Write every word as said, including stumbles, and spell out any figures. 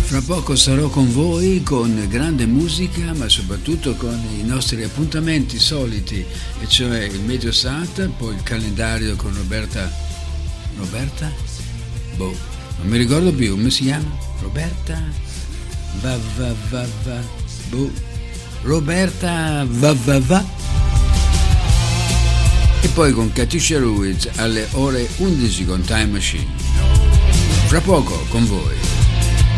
Fra poco sarò con voi con grande musica, ma soprattutto con i nostri appuntamenti soliti, e cioè il Mediosat, poi il calendario con Roberta. Roberta? Boh, non mi ricordo più, come si chiama? Roberta? Va va va va. Boh. Roberta va va va. E poi con Katisha Ruiz alle ore undici con Time Machine. Fra poco con voi.